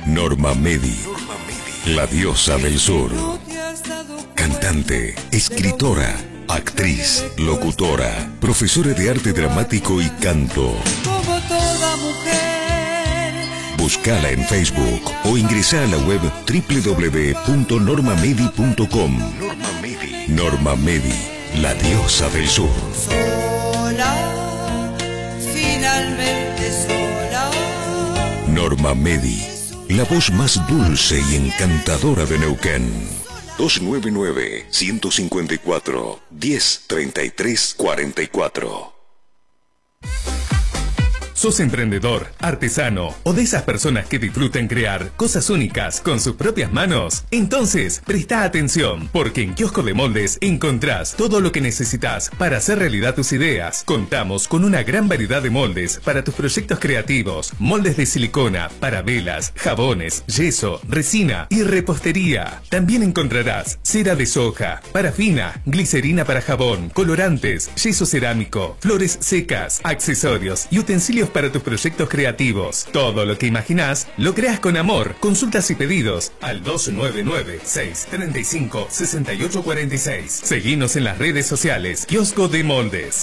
Norma Medi, la diosa del sur. Cantante, escritora, actriz, locutora, profesora de arte dramático y canto. Como toda mujer. Búscala en Facebook o ingresa a la web www.normamedi.com. Norma Medi, la diosa del sur. Sola, finalmente sola. Norma Medi, la voz más dulce y encantadora de Neuquén. 299-154-1033-44. ¿Sos emprendedor, artesano o de esas personas que disfrutan crear cosas únicas con sus propias manos? Entonces, presta atención, porque en Kiosco de Moldes encontrás todo lo que necesitas para hacer realidad tus ideas. Contamos con una gran variedad de moldes para tus proyectos creativos, moldes de silicona, para velas, jabones, yeso, resina y repostería. También encontrarás cera de soja, parafina, glicerina para jabón, colorantes, yeso cerámico, flores secas, accesorios y utensilios para tus proyectos creativos. Todo lo que imaginás lo creas con amor. Consultas y pedidos al 299-635-6846. Seguinos en las redes sociales. Kiosco de Moldes.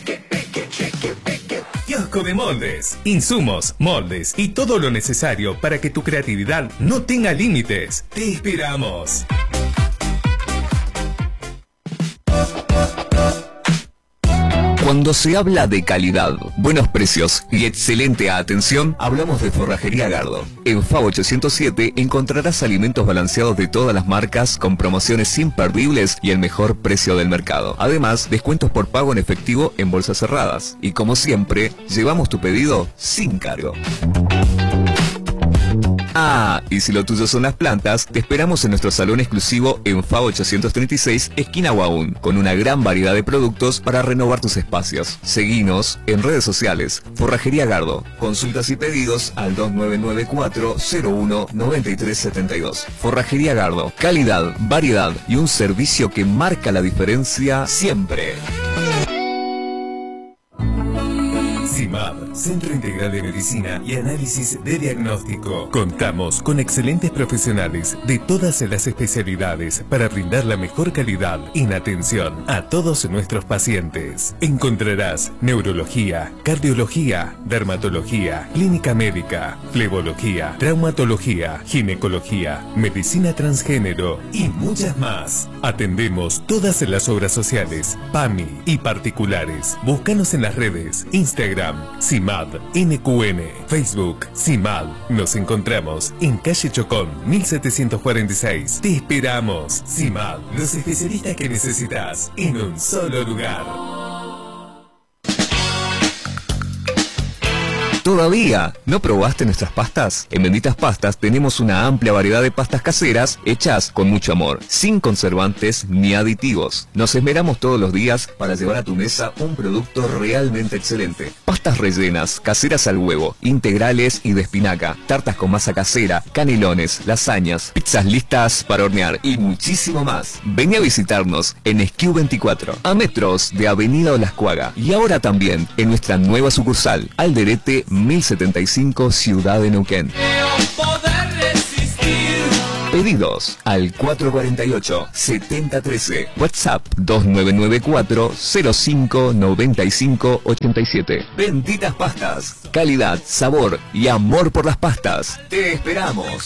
Kiosco de Moldes. Insumos, moldes y todo lo necesario para que tu creatividad no tenga límites. Te esperamos. Cuando se habla de calidad, buenos precios y excelente atención, hablamos de Forrajería Gardo. En FAO 807 encontrarás alimentos balanceados de todas las marcas con promociones imperdibles y el mejor precio del mercado. Además, descuentos por pago en efectivo en bolsas cerradas. Y como siempre, llevamos tu pedido sin cargo. Ah, y si lo tuyo son las plantas, te esperamos en nuestro salón exclusivo en FAO 836, esquina Guaún, con una gran variedad de productos para renovar tus espacios. Seguinos en redes sociales. Forrajería Gardo. Consultas y pedidos al 2994-019372. Forrajería Gardo. Calidad, variedad y un servicio que marca la diferencia siempre. CIMAD, Centro Integral de Medicina y Análisis de Diagnóstico. Contamos con excelentes profesionales de todas las especialidades para brindar la mejor calidad en atención a todos nuestros pacientes. Encontrarás neurología, cardiología, dermatología, clínica médica, flebología, traumatología, ginecología, medicina transgénero y muchas más. Atendemos todas las obras sociales, PAMI y particulares. Búscanos en las redes, Instagram, CIMAD NQN, Facebook, CIMAD. Nos encontramos en calle Chocón, 1746. Te esperamos. CIMAD, los especialistas que necesitas en un solo lugar. ¿Todavía no probaste nuestras pastas? En Benditas Pastas tenemos una amplia variedad de pastas caseras hechas con mucho amor, sin conservantes ni aditivos. Nos esmeramos todos los días para llevar a tu mesa un producto realmente excelente. Pastas rellenas, caseras al huevo, integrales y de espinaca, tartas con masa casera, canelones, lasañas, pizzas listas para hornear y muchísimo más. Vení a visitarnos en Esquiu 24, a metros de Avenida Olascuaga, y ahora también en nuestra nueva sucursal, Alderete 1075, Ciudad de Neuquén. Pedidos al 448-7013. WhatsApp 2994-059587. Benditas Pastas. Calidad, sabor y amor por las pastas. Te esperamos.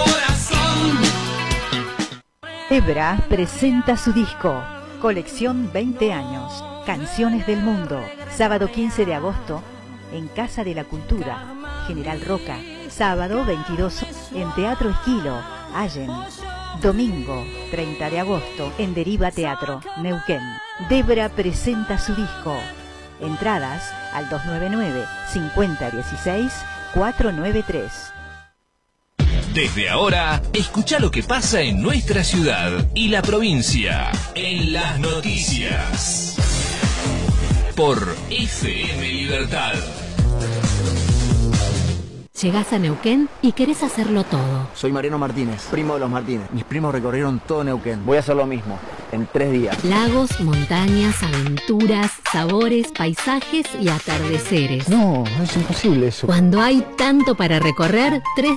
Debra presenta su disco Colección 20 años, Canciones del Mundo. Sábado 15 de agosto en Casa de la Cultura, General Roca. Sábado 22 en Teatro Esquilo, Allen. Domingo 30 de agosto en Deriva Teatro, Neuquén. Debra presenta su disco. Entradas al 299-5016-493. Desde ahora, escucha lo que pasa en nuestra ciudad y la provincia en las noticias. Por FM Libertad. Llegás a Neuquén y querés hacerlo todo. Soy Mariano Martínez, primo de los Martínez. Mis primos recorrieron todo Neuquén. Voy a hacer lo mismo, en 3 días. Lagos, montañas, aventuras, sabores, paisajes y atardeceres. No, es imposible eso. Cuando hay tanto para recorrer, 3 días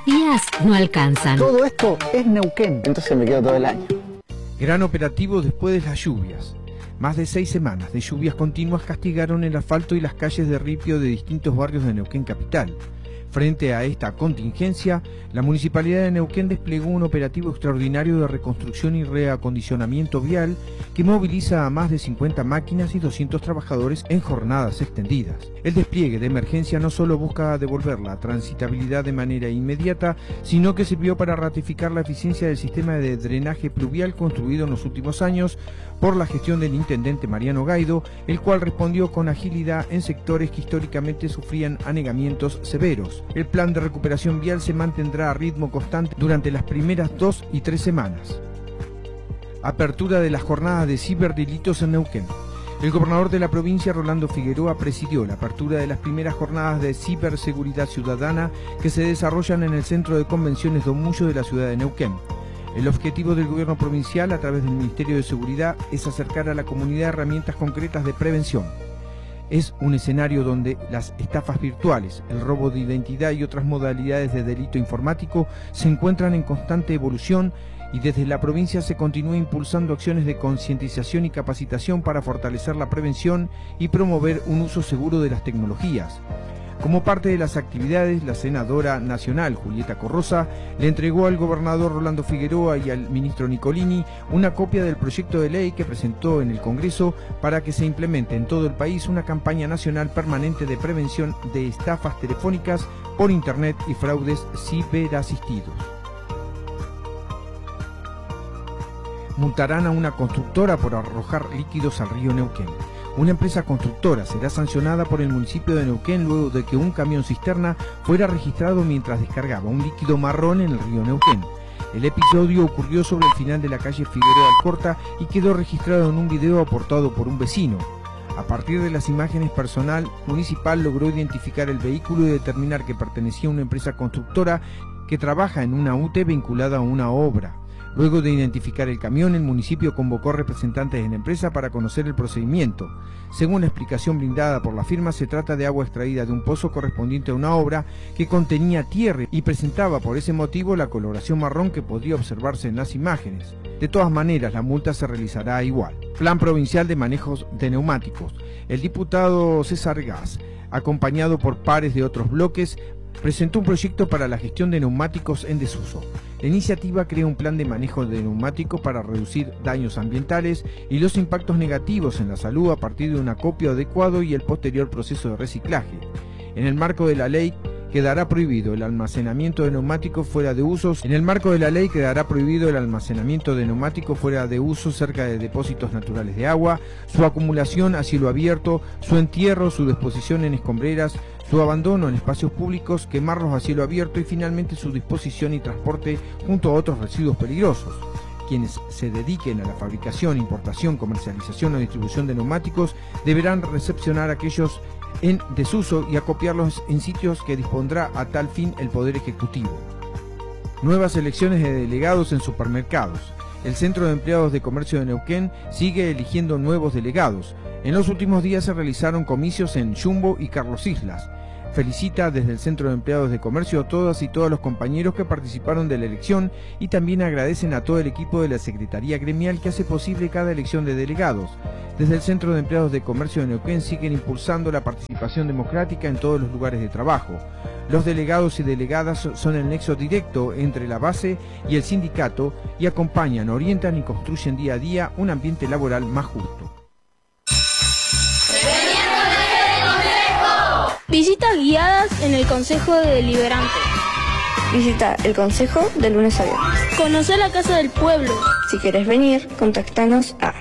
no alcanzan. Todo esto es Neuquén, entonces me quedo todo el año. Gran operativo después de las lluvias. Más de 6 semanas de lluvias continuas castigaron el asfalto y las calles de ripio de distintos barrios de Neuquén capital. Frente a esta contingencia, la Municipalidad de Neuquén desplegó un operativo extraordinario de reconstrucción y reacondicionamiento vial que moviliza a más de 50 máquinas y 200 trabajadores en jornadas extendidas. El despliegue de emergencia no solo busca devolver la transitabilidad de manera inmediata, sino que sirvió para ratificar la eficiencia del sistema de drenaje pluvial construido en los últimos años por la gestión del intendente Mariano Gaido, el cual respondió con agilidad en sectores que históricamente sufrían anegamientos severos. El plan de recuperación vial se mantendrá a ritmo constante durante las primeras 2 y 3 semanas. Apertura de las jornadas de ciberdelitos en Neuquén. El gobernador de la provincia, Rolando Figueroa, presidió la apertura de las primeras jornadas de ciberseguridad ciudadana que se desarrollan en el Centro de Convenciones Don Mullo de la ciudad de Neuquén. El objetivo del gobierno provincial, a través del Ministerio de Seguridad, es acercar a la comunidad herramientas concretas de prevención. Es un escenario donde las estafas virtuales, el robo de identidad y otras modalidades de delito informático se encuentran en constante evolución y desde la provincia se continúa impulsando acciones de concientización y capacitación para fortalecer la prevención y promover un uso seguro de las tecnologías. Como parte de las actividades, la senadora nacional Julieta Corrosa le entregó al gobernador Rolando Figueroa y al ministro Nicolini una copia del proyecto de ley que presentó en el Congreso para que se implemente en todo el país una campaña nacional permanente de prevención de estafas telefónicas por Internet y fraudes ciberasistidos. Multarán a una constructora por arrojar líquidos al río Neuquén. Una empresa constructora será sancionada por el municipio de Neuquén luego de que un camión cisterna fuera registrado mientras descargaba un líquido marrón en el río Neuquén. El episodio ocurrió sobre el final de la calle Figueroa Alcorta y quedó registrado en un video aportado por un vecino. A partir de las imágenes, personal municipal logró identificar el vehículo y determinar que pertenecía a una empresa constructora que trabaja en una UTE vinculada a una obra. Luego de identificar el camión, el municipio convocó representantes de la empresa para conocer el procedimiento. Según la explicación brindada por la firma, se trata de agua extraída de un pozo correspondiente a una obra que contenía tierra y presentaba por ese motivo la coloración marrón que podría observarse en las imágenes. De todas maneras, la multa se realizará igual. Plan Provincial de Manejos de Neumáticos. El diputado César Gas, acompañado por pares de otros bloques, presentó un proyecto para la gestión de neumáticos en desuso. La iniciativa crea un plan de manejo de neumáticos para reducir daños ambientales y los impactos negativos en la salud a partir de un acopio adecuado y el posterior proceso de reciclaje. En el marco de la ley quedará prohibido el almacenamiento de neumáticos fuera de uso. Cerca de depósitos naturales de agua, su acumulación a cielo abierto, su entierro, su disposición en escombreras, su abandono en espacios públicos, quemarlos a cielo abierto y finalmente su disposición y transporte junto a otros residuos peligrosos. Quienes se dediquen a la fabricación, importación, comercialización o distribución de neumáticos deberán recepcionar aquellos en desuso y acopiarlos en sitios que dispondrá a tal fin el Poder Ejecutivo. Nuevas elecciones de delegados en supermercados. El Centro de Empleados de Comercio de Neuquén sigue eligiendo nuevos delegados. En los últimos días se realizaron comicios en Jumbo y Carlos Islas. Felicita desde el Centro de Empleados de Comercio a todas y todos los compañeros que participaron de la elección y también agradecen a todo el equipo de la Secretaría Gremial que hace posible cada elección de delegados. Desde el Centro de Empleados de Comercio de Neuquén siguen impulsando la participación democrática en todos los lugares de trabajo. Los delegados y delegadas son el nexo directo entre la base y el sindicato y acompañan, orientan y construyen día a día un ambiente laboral más justo. Visitas guiadas en el Consejo Deliberante. Visita el Consejo de lunes a viernes. Conocer la Casa del Pueblo. Si querés venir, contactanos a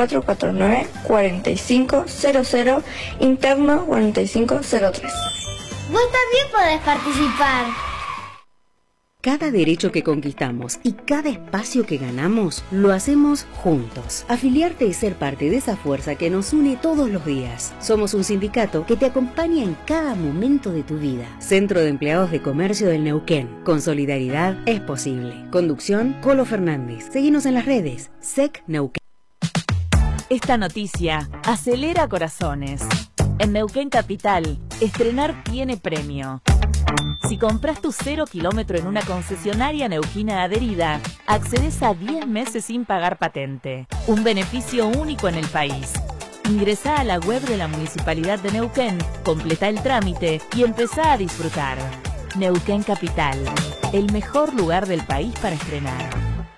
449-4500, interno 4503. Vos también podés participar. Cada derecho que conquistamos y cada espacio que ganamos, lo hacemos juntos. Afiliarte y ser parte de esa fuerza que nos une todos los días. Somos un sindicato que te acompaña en cada momento de tu vida. Centro de Empleados de Comercio del Neuquén. Con solidaridad es posible. Conducción, Colo Fernández. Seguinos en las redes. SEC Neuquén. Esta noticia acelera corazones. En Neuquén Capital, estrenar tiene premio. Si compras tu 0 kilómetro en una concesionaria neuquina adherida, accedes a 10 meses sin pagar patente. Un beneficio único en el país. Ingresá a la web de la Municipalidad de Neuquén, completá el trámite y empezá a disfrutar. Neuquén Capital, el mejor lugar del país para estrenar.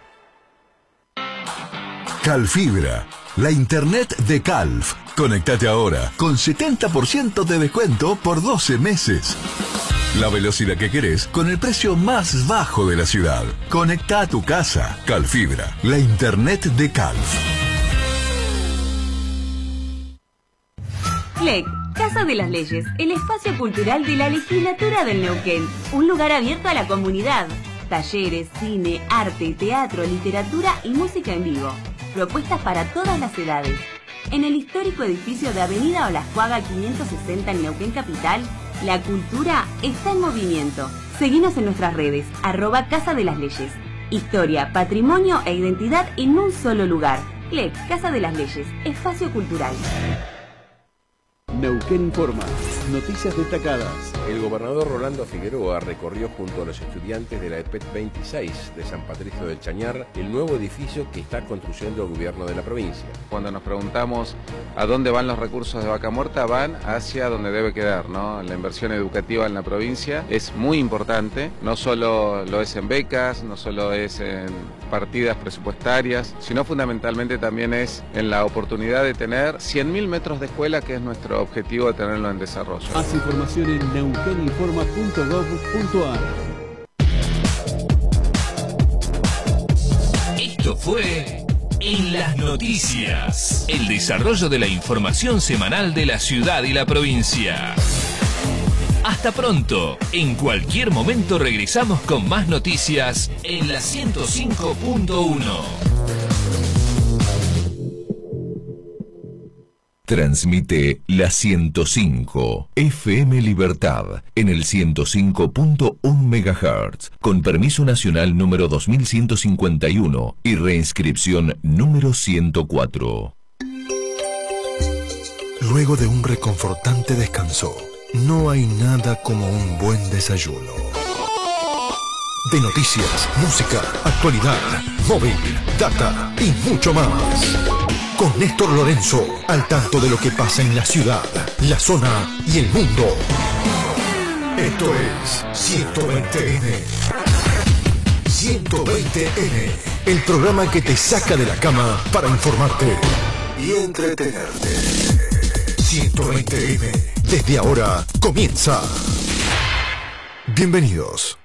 Calfibra, la internet de Calf. Conectate ahora con 70% de descuento por 12 meses. La velocidad que querés con el precio más bajo de la ciudad. Conecta a tu casa. Calfibra, la internet de Calf. CLEC, Casa de las Leyes, el espacio cultural de la legislatura del Neuquén. Un lugar abierto a la comunidad. Talleres, cine, arte, teatro, literatura y música en vivo. Propuestas para todas las edades. En el histórico edificio de Avenida Olascuaga 560 en Neuquén Capital, la cultura está en movimiento. Seguinos en nuestras redes, @Casa de las Leyes. Historia, patrimonio e identidad en un solo lugar. CLEC, Casa de las Leyes, espacio cultural. Neuquén Informa. Noticias destacadas. El gobernador Rolando Figueroa recorrió junto a los estudiantes de la EPET 26 de San Patricio del Chañar el nuevo edificio que está construyendo el gobierno de la provincia. Cuando nos preguntamos a dónde van los recursos de Vaca Muerta, van hacia donde debe quedar, ¿no? La inversión educativa en la provincia es muy importante, no solo lo es en becas, no solo es en partidas presupuestarias, sino fundamentalmente también es en la oportunidad de tener 100.000 metros de escuela, que es nuestro objetivo de tenerlo en desarrollo. Más información en neuqueninforma.gov.ar. Esto fue En las Noticias, el desarrollo de la información semanal de la ciudad y la provincia. Hasta pronto. En cualquier momento regresamos con más noticias en la 105.1. Transmite la 105 FM Libertad en el 105.1 MHz con permiso nacional número 2151 y reinscripción número 104. Luego de un reconfortante descanso, no hay nada como un buen desayuno. De noticias, música, actualidad, móvil, data y mucho más. Con Néstor Lorenzo, al tanto de lo que pasa en la ciudad, la zona y el mundo. Esto es 120N. 120N, el programa que te saca de la cama para informarte y entretenerte. 120N, desde ahora comienza. Bienvenidos.